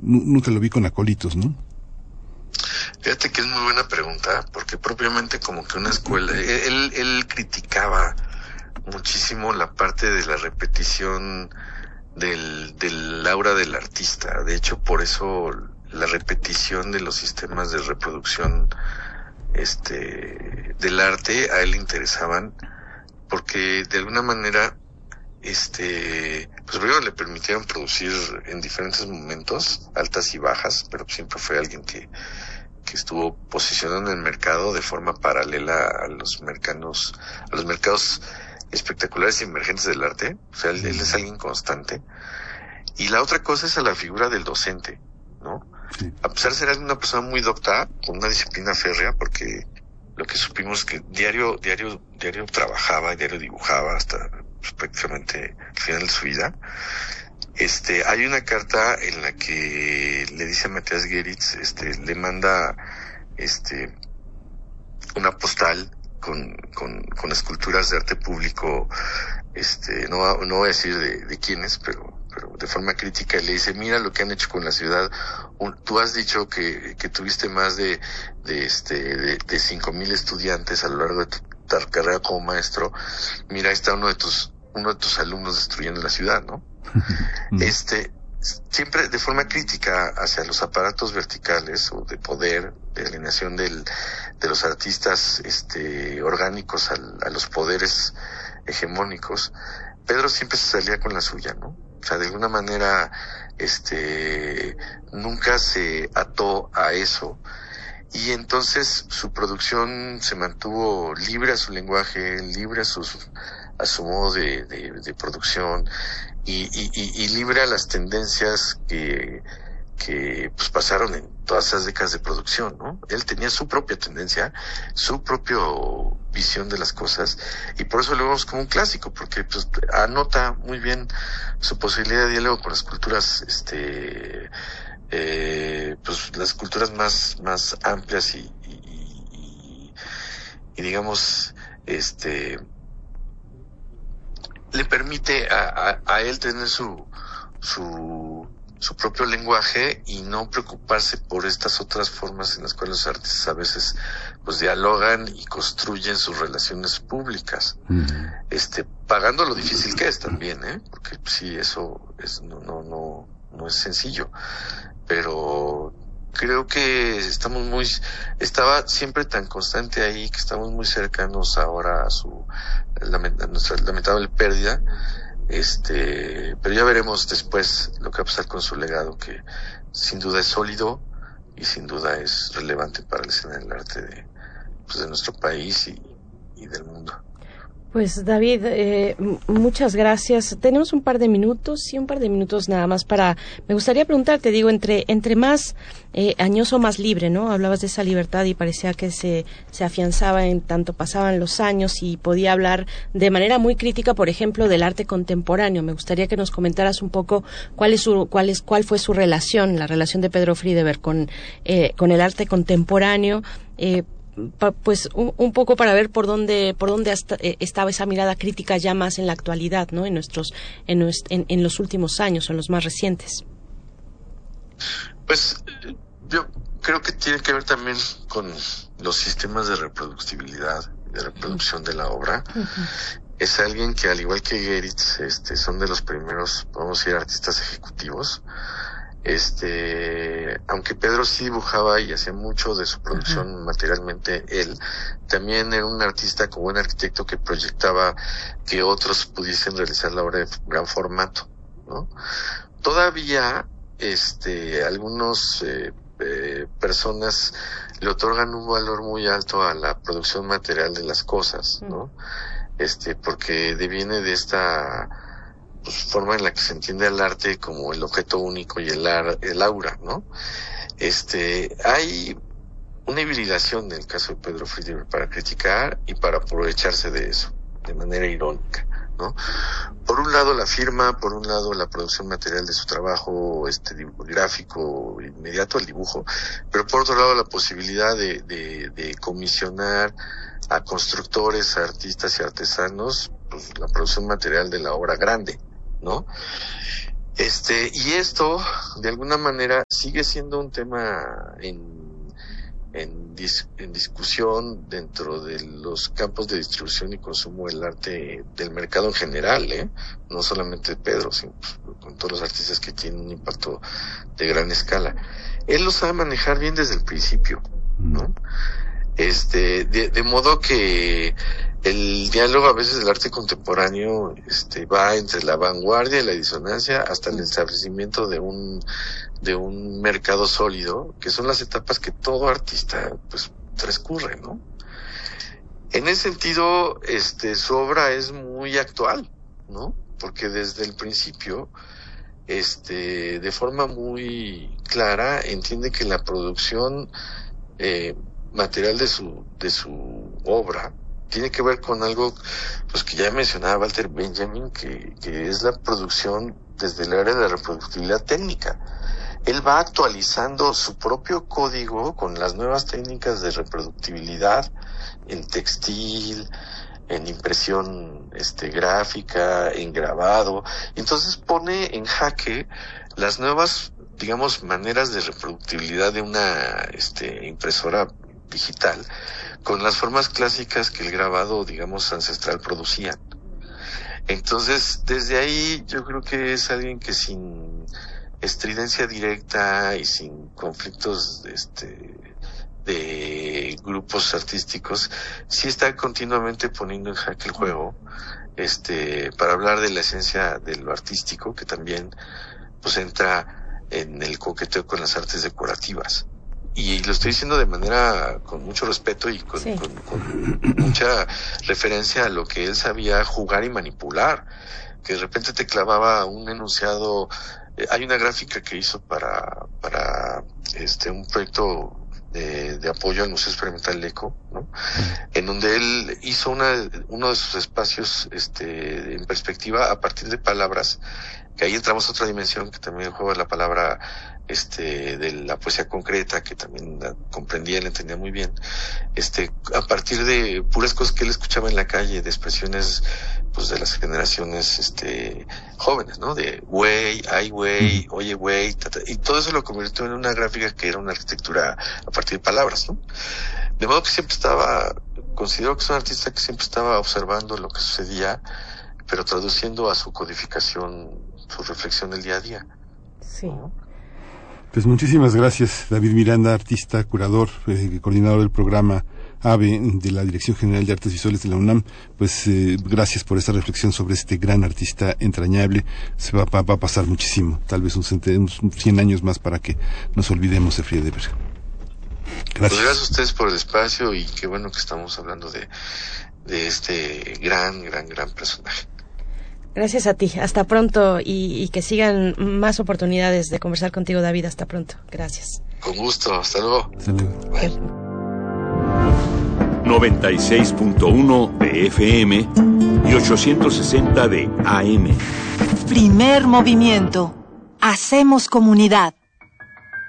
nunca lo vi con acólitos, ¿no? Fíjate que es muy buena pregunta, porque propiamente como que una escuela, él criticaba muchísimo la parte de la repetición del aura del artista. De hecho, por eso la repetición de los sistemas de reproducción del arte a él le interesaban, porque de alguna manera pues primero le permitieron producir en diferentes momentos, altas y bajas, pero siempre fue alguien que estuvo posicionando en el mercado de forma paralela a los mercados espectaculares y emergentes del arte. O sea, él es alguien constante. Y la otra cosa es a la figura del docente, ¿no? Sí. A pesar de ser una persona muy docta, con una disciplina férrea, porque lo que supimos que diario trabajaba, diario dibujaba hasta pues, prácticamente el final de su vida. Hay una carta en la que le dice a Matías Geritz, le manda, una postal con esculturas de arte público, no voy a decir de quiénes, pero de forma crítica, le dice, mira lo que han hecho con la ciudad. Tú has dicho que tuviste más de 5,000 estudiantes a lo largo de tu carrera como maestro. Mira, ahí está uno de tus alumnos destruyendo la ciudad, ¿no? Siempre de forma crítica hacia los aparatos verticales o de poder, de alineación de los artistas orgánicos a los poderes hegemónicos. Pedro siempre se salía con la suya, ¿no? O sea, de alguna manera nunca se ató a eso, y entonces su producción se mantuvo libre a su lenguaje, libre a su modo de producción, y libre a las tendencias que pues pasaron en todas esas décadas de producción, ¿no? Él tenía su propia tendencia, su propia visión de las cosas, y por eso lo vemos como un clásico, porque pues anota muy bien su posibilidad de diálogo con las culturas, pues las culturas más amplias y digamos, le permite a él tener su propio lenguaje y no preocuparse por estas otras formas en las cuales los artistas a veces pues dialogan y construyen sus relaciones públicas, pagando lo difícil que es también, porque sí, eso no es sencillo, pero creo que estaba siempre tan constante ahí que estamos muy cercanos ahora a nuestra lamentable pérdida. Pero ya veremos después lo que va a pasar con su legado, que sin duda es sólido y sin duda es relevante para la escena del arte de nuestro país y del mundo. Pues David, muchas gracias. Tenemos un par de minutos nada más me gustaría preguntarte, digo, entre más añoso, más libre, ¿no? Hablabas de esa libertad y parecía que se afianzaba en tanto pasaban los años y podía hablar de manera muy crítica, por ejemplo, del arte contemporáneo. Me gustaría que nos comentaras un poco cuál fue su relación, la relación de Pedro Friedberg con el arte contemporáneo, pues un poco para ver por dónde estaba esa mirada crítica ya más en la actualidad, ¿no? En los últimos años, o en los más recientes. Pues yo creo que tiene que ver también con los sistemas de reproductibilidad, de reproducción de la obra. Es alguien que, al igual que Geritz, son de los primeros, podemos decir, artistas ejecutivos. Aunque Pedro sí dibujaba y hacía mucho de su producción materialmente él, también era un artista como un arquitecto que proyectaba que otros pudiesen realizar la obra de gran formato, ¿no? Todavía, algunos personas le otorgan un valor muy alto a la producción material de las cosas, ¿no? Porque deviene de esta forma en la que se entiende el arte como el objeto único y el aura, ¿no? Hay una hibridación en el caso de Pedro Friedberg para criticar y para aprovecharse de eso, de manera irónica, ¿no? Por un lado la firma, por un lado la producción material de su trabajo, gráfico inmediato, el dibujo, pero por otro lado la posibilidad de comisionar a constructores, a artistas y artesanos, pues la producción material de la obra grande, ¿no? Y esto, de alguna manera, sigue siendo un tema en discusión dentro de los campos de distribución y consumo del arte del mercado en general, no solamente Pedro, sino con todos los artistas que tienen un impacto de gran escala. Él lo sabe manejar bien desde el principio, ¿no? De modo que el diálogo a veces del arte contemporáneo va entre la vanguardia y la disonancia hasta el establecimiento de un mercado sólido, que son las etapas que todo artista pues transcurre, ¿no? En ese sentido, su obra es muy actual, ¿no? Porque desde el principio, de forma muy clara, entiende que la producción material de su obra tiene que ver con algo pues que ya mencionaba Walter Benjamin, que es la producción desde el área de la reproductibilidad técnica. Él va actualizando su propio código con las nuevas técnicas de reproductibilidad en textil, en impresión gráfica, en grabado. Entonces pone en jaque las nuevas, digamos, maneras de reproductibilidad de una impresora digital con las formas clásicas que el grabado, digamos, ancestral producía. Entonces, desde ahí yo creo que es alguien que sin estridencia directa y sin conflictos de grupos artísticos, sí está continuamente poniendo en jaque el juego, para hablar de la esencia de lo artístico, que también pues entra en el coqueteo con las artes decorativas. Y lo estoy diciendo de manera con mucho respeto y con mucha referencia a lo que él sabía jugar y manipular, que de repente te clavaba un enunciado. Hay una gráfica que hizo para un proyecto de apoyo al Museo Experimental Leco, ¿no? En donde él hizo uno de sus espacios en perspectiva a partir de palabras, que ahí entramos a otra dimensión que también juega la palabra de la poesía concreta, que también la comprendía, la entendía muy bien, a partir de puras cosas que él escuchaba en la calle, de expresiones pues de las generaciones jóvenes, ¿no? De güey, ay güey, oye güey, y todo eso lo convirtió en una gráfica que era una arquitectura a partir de palabras, ¿no? De modo que considero que es un artista que siempre estaba observando lo que sucedía, pero traduciendo a su codificación su reflexión del día a día. Sí. Pues muchísimas gracias, David Miranda, artista, curador, coordinador del programa AVE de la Dirección General de Artes Visuales de la UNAM. Pues gracias por esta reflexión sobre este gran artista entrañable. Se va a pasar muchísimo, tal vez unos 100 años más para que nos olvidemos de Friedeberg. Gracias. Pues gracias a ustedes por el espacio y qué bueno que estamos hablando de este gran personaje. Gracias a ti. Hasta pronto y que sigan más oportunidades de conversar contigo, David. Hasta pronto. Gracias. Con gusto. Hasta luego. Hasta luego. Bye. 96.1 de FM y 860 de AM. Primer movimiento. Hacemos comunidad.